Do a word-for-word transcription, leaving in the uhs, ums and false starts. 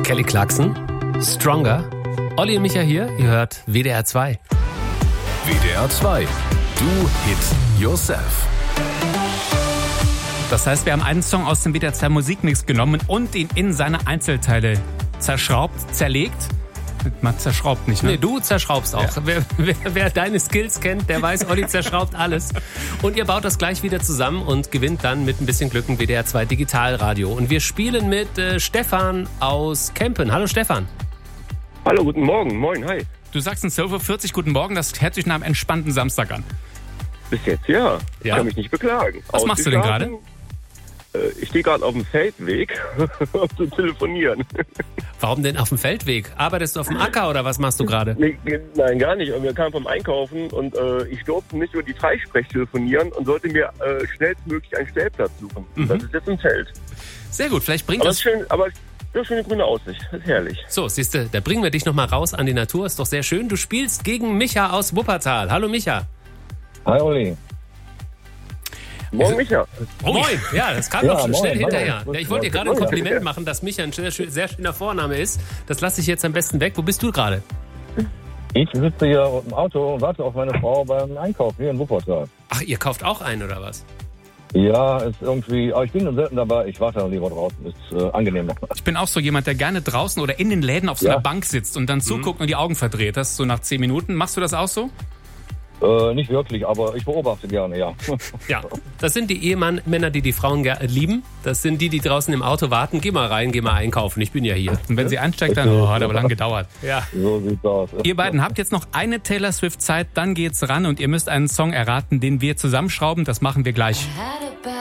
Kelly Clarkson, Stronger. Olli und Micha hier, ihr hört W D R zwei. W D R zwei, Do It Yourself. Das heißt, wir haben einen Song aus dem W D R zwei Musikmix genommen und ihn in seine Einzelteile zerschraubt, zerlegt. Man zerschraubt nicht, ne? Nee, du zerschraubst auch. Ja. Wer, wer, wer deine Skills kennt, der weiß, Olli zerschraubt alles. Und ihr baut das gleich wieder zusammen und gewinnt dann mit ein bisschen Glück ein W D R zwei Digitalradio. Und wir spielen mit äh, Stefan aus Kempen. Hallo Stefan. Hallo, guten Morgen. Moin, hi. Du sagst um zwölf Uhr vierzig guten Morgen, das hört sich nach einem entspannten Samstag an. Bis jetzt, ja. Ich Ja. kann mich nicht beklagen. Was machst du denn gerade? Äh, Ich stehe gerade auf dem Feldweg, um zu telefonieren. Warum denn auf dem Feldweg? Arbeitest du auf dem Acker oder was machst du gerade? Nee, nein, gar nicht. Wir kamen vom Einkaufen und äh, ich durfte nicht über die Freisprech telefonieren und sollte mir äh, schnellstmöglich einen Stellplatz suchen. Mhm. Das ist jetzt ein Feld. Sehr gut, vielleicht bringt Aber das... es ist schön, aber das ist schöne grüne Aussicht. Das ist herrlich. So, siehst du, da bringen wir dich nochmal raus an die Natur. Ist doch sehr schön. Du spielst gegen Micha aus Wuppertal. Hallo Micha. Hi Olli. Morgen, Micha. Moin. Ja, das kam Ja, doch moin, schnell moin. hinterher. Ja, ich wollte dir gerade ein Moin. Kompliment machen, dass Micha ein sehr, sehr schöner Vorname ist. Das lasse ich jetzt am besten weg. Wo bist du gerade? Ich sitze hier im Auto und warte auf meine Frau beim Einkauf hier in Wuppertal. Ach, ihr kauft auch ein, oder was? Ja, ist irgendwie, aber ich bin selten dabei, ich warte lieber draußen, ist äh, angenehmer. Ich bin auch so jemand, der gerne draußen oder in den Läden auf so einer Ja. Bank sitzt und dann zuguckt und die Augen verdreht. Das ist so nach zehn Minuten. Machst du das auch so? Äh, nicht wirklich, aber ich beobachte gerne, ja. Ja, das sind die Ehemänner, die die Frauen ger- lieben. Das sind die, die draußen im Auto warten. Geh mal rein, geh mal einkaufen. Ich bin ja hier. Und wenn sie einsteigt, dann oh, hat aber lang gedauert. Ja. So sieht's aus. Ihr beiden habt jetzt noch eine Taylor Swift Zeit, dann geht's ran und ihr müsst einen Song erraten, den wir zusammenschrauben. Das machen wir gleich.